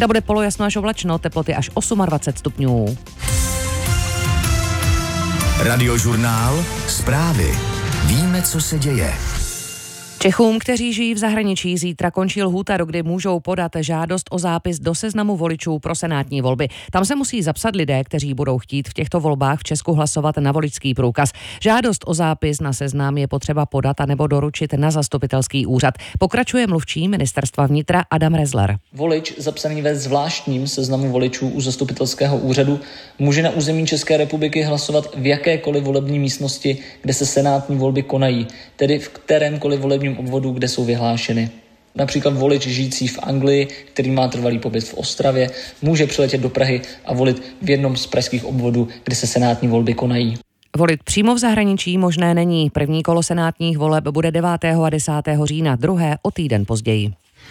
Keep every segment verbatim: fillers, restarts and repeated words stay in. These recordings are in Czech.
Zítra bude polojasno až oblačno, teploty až dvacet osm stupňů. Radiožurnál, zprávy. Víme, co se děje. Čechům, kteří žijí v zahraničí, zítra končí lhůta, dokdy můžou podat žádost o zápis do seznamu voličů pro senátní volby. Tam se musí zapsat lidé, kteří budou chtít v těchto volbách v Česku hlasovat na voličský průkaz. Žádost o zápis na seznam je potřeba podat anebo doručit na zastupitelský úřad. Pokračuje mluvčí ministerstva vnitra Adam Rezler. Volič zapsaný ve zvláštním seznamu voličů u zastupitelského úřadu může na území České republiky hlasovat v jakékoliv volební místnosti, kde se senátní volby konají, tedy v kterémkoliv volebním obvodu, kde jsou vyhlášeny. Například volič žijící v Anglii, který má trvalý pobyt v Ostravě, může přiletět do Prahy a volit v jednom z pražských obvodů, kde se senátní volby konají. Volit přímo v zahraničí možné není. První kolo senátních voleb bude devátého a desátého října, druhé o týden později.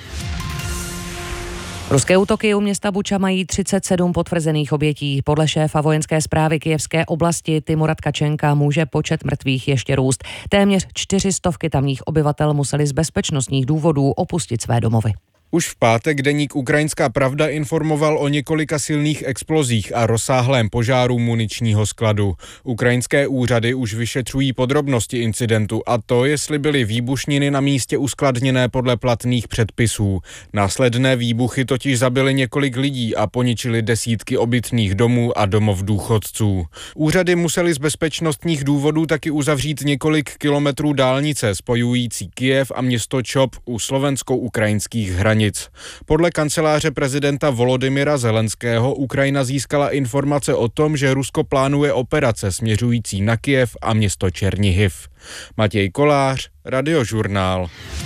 Ruské útoky u města Buča mají třicet sedm potvrzených obětí. Podle šéfa vojenské správy Kyjevské oblasti Timura Tkačenka může počet mrtvých ještě růst. Téměř čtyři stovky tamních obyvatel museli z bezpečnostních důvodů opustit své domovy. Už v pátek deník Ukrajinská pravda informoval o několika silných explozích a rozsáhlém požáru muničního skladu. Ukrajinské úřady už vyšetřují podrobnosti incidentu a to, jestli byly výbušniny na místě uskladněné podle platných předpisů. Následné výbuchy totiž zabily několik lidí a poničily desítky obytných domů a domov důchodců. Úřady musely z bezpečnostních důvodů taky uzavřít několik kilometrů dálnice spojující Kyjev a město Čop u slovensko-ukrajinských hranic. Podle kanceláře prezidenta Volodymyra Zelenského Ukrajina získala informace o tom, že Rusko plánuje operace směřující na Kyjev a město Černihiv. Matěj Kolář, Radiožurnál.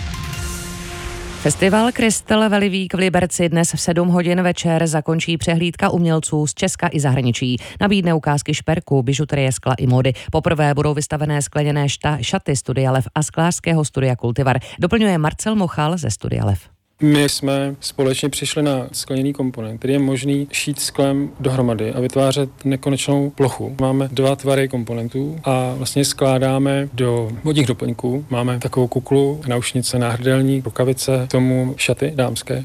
Festival Crystal Valley Week v Liberci dnes v sedm hodin večer zakončí přehlídka umělců z Česka i zahraničí. Nabídne ukázky šperku, bižuterie, skla i módy. Poprvé budou vystavené skleněné šta, šaty Studia Lev a sklářského studia Kultivar. Doplňuje Marcel Mochal ze Studia Lev. My jsme společně přišli na skleněný komponent, který je možný šít sklem dohromady a vytvářet nekonečnou plochu. Máme dva tvary komponentů a vlastně skládáme do vodních doplňků. Máme takovou kuklu, náušnice, náhrdelník, rukavice, k tomu šaty dámské.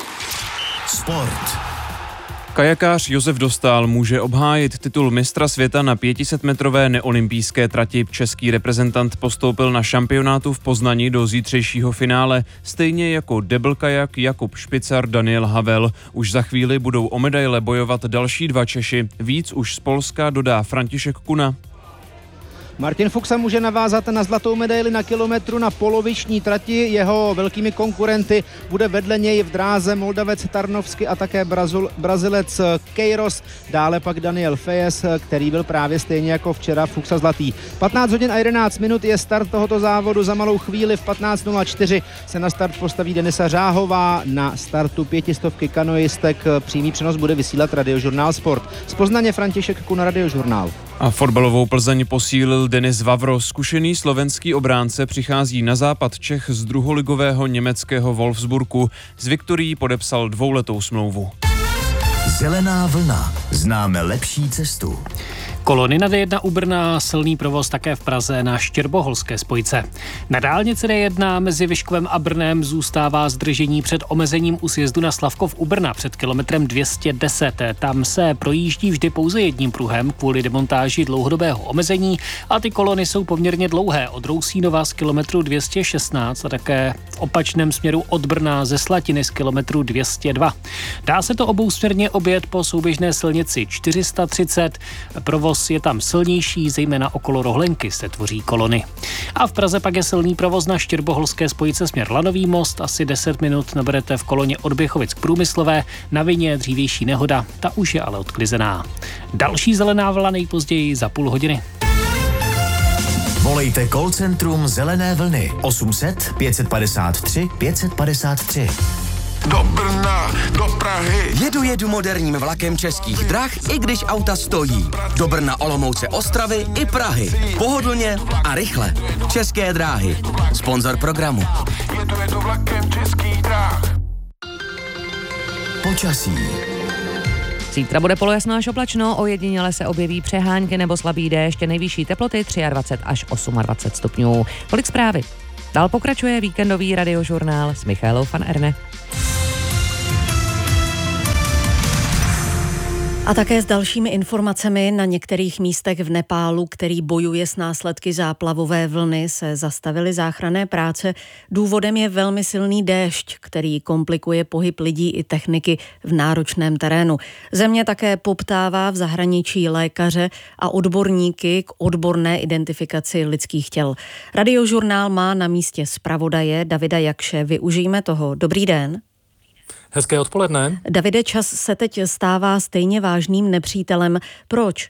Sport. Kajakář Josef Dostál může obhájit titul mistra světa na pětisetmetrové neolympijské trati. Český reprezentant postoupil na šampionátu v Poznani do zítřejšího finále, stejně jako deblkajak Jakub Špicar, Daniel Havel. Už za chvíli budou o medaile bojovat další dva Češi. Víc už z Polska dodá František Kuna. Martin Fuchsa může navázat na zlatou medaili na kilometru na poloviční trati. Jeho velkými konkurenty bude vedle něj v dráze Moldavec Tarnovsky a také Brazil, Brazilec Queiroz. Dále pak Daniel Fejes, který byl právě stejně jako včera Fuchsa zlatý. patnáct hodin a jedenáct minut je start tohoto závodu. Za malou chvíli v patnáct nula čtyři se na start postaví Denisa Řáhová. Na startu pětistovky kanoistek přímý přenos bude vysílat Radiožurnál Sport. Z Poznaně František Kuna, Radiožurnál. A fotbalovou Plzeň posílil Denis Vavro. Zkušený slovenský obránce přichází na západ Čech z druholigového německého Wolfsburgu. S Viktorií podepsal dvouletou smlouvu. Zelená vlna. Známe lepší cestu. Kolony na D jedna u Brna, silný provoz také v Praze na Štěrboholské spojce. Na dálnici D jedna mezi Vyškovem a Brnem zůstává zdržení před omezením u sjezdu na Slavkov u Brna před kilometrem dvě stě deset. Tam se projíždí vždy pouze jedním pruhem kvůli demontáži dlouhodobého omezení a ty kolony jsou poměrně dlouhé od Rousínova z kilometru dvě stě šestnáct a také v opačném směru od Brna ze Slatiny z kilometru dvě stě dva. Dá se to obousměrně objet po souběžné silnici čtyři sta třicet. Provoz je tam silnější, zejména okolo Rohlenky se tvoří kolony. A v Praze pak je silný provoz na Štěrboholské spojice směr Lanový most. Asi deset minut naberete v koloně od Běchovic k Průmyslové. Na vině dřívější nehoda, ta už je ale odklizená. Další zelená vlna nejpozději za půl hodiny. Volejte call centrum Zelené vlny osm set pět padesát tři pět padesát tři. Do Brna, do Prahy. Jedu jedu moderním vlakem Českých drah, i když auta stojí. Do Brna, Olomouce, Ostravy i Prahy. Pohodlně a rychle. České dráhy. Sponzor programu. Jedu jedu vlakem Českých drah. Počasí. Zítra bude polojasno až oblačno, ojediněle se objeví přehánky nebo slabý déšť, nejvyšší teploty dvacet tři až dvacet osm stupňů. Tolik zprávy. Dál pokračuje víkendový Radiožurnál s Michaelou van Erne. A také s dalšími informacemi. Na některých místech v Nepálu, který bojuje s následky záplavové vlny, se zastavily záchranné práce. Důvodem je velmi silný déšť, který komplikuje pohyb lidí i techniky v náročném terénu. Země také poptává v zahraničí lékaře a odborníky k odborné identifikaci lidských těl. Radiožurnál má na místě zpravodaje Davida Jakše. Využijme toho. Dobrý den. Hezké odpoledne. Davide, čas se teď stává stejně vážným nepřítelem. Proč?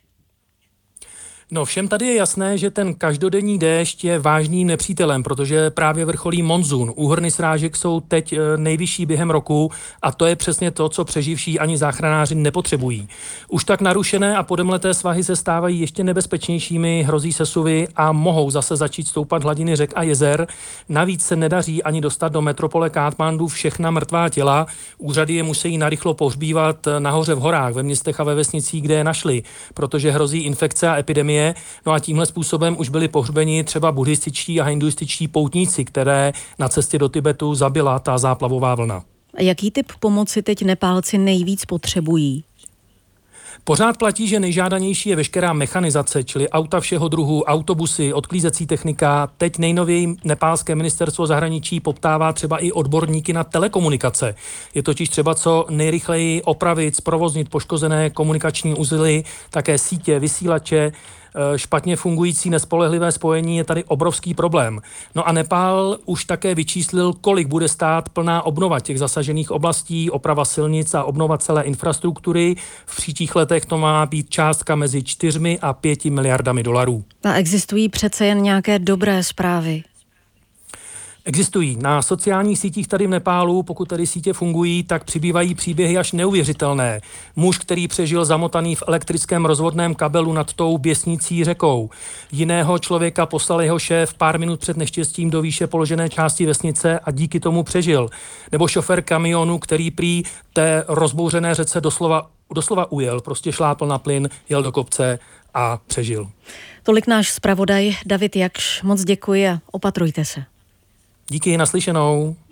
No všem tady je jasné, že ten každodenní déšť je vážným nepřítelem, protože právě vrcholí monzun. Úhrny srážek jsou teď nejvyšší během roku a to je přesně to, co přeživší ani záchranáři nepotřebují. Už tak narušené a podemleté svahy se stávají ještě nebezpečnějšími, hrozí sesuvy a mohou zase začít stoupat hladiny řek a jezer. Navíc se nedaří ani dostat do metropole Katmandu všechna mrtvá těla. Úřady je musí narychlo pohřbívat nahoře v horách, ve městech a ve vesnicích, kde je našli, protože hrozí infekce a epidemie. No a tímhle způsobem už byli pohřbeni třeba buddhističtí a hinduističtí poutníci, které na cestě do Tibetu zabila ta záplavová vlna. A jaký typ pomoci teď Nepálci nejvíc potřebují? Pořád platí, že nejžádanější je veškerá mechanizace, čili auta všeho druhu, autobusy, odklízecí technika. Teď nejnověji nepálské ministerstvo zahraničí poptává třeba i odborníky na telekomunikace. Je totiž třeba co nejrychleji opravit, zprovoznit poškozené komunikační uzly, také sítě, vysílače. Špatně fungující nespolehlivé spojení je tady obrovský problém. No a Nepál už také vyčíslil, kolik bude stát plná obnova těch zasažených oblastí, oprava silnic a obnova celé infrastruktury. V příštích letech to má být částka mezi čtyřmi a pěti miliardami dolarů. A existují přece jen nějaké dobré zprávy? Existují. Na sociálních sítích tady v Nepálu, pokud tady sítě fungují, tak přibývají příběhy až neuvěřitelné. Muž, který přežil zamotaný v elektrickém rozvodném kabelu nad tou běsnicí řekou. Jiného člověka poslal jeho šéf pár minut před neštěstím do výše položené části vesnice a díky tomu přežil. Nebo šofér kamionu, který prý té rozbouřené řece doslova, doslova ujel, prostě šlápl na plyn, jel do kopce a přežil. Tolik náš zpravodaj David Jakš. Moc děkuji a opatrujte se. Díky, naslyšenou.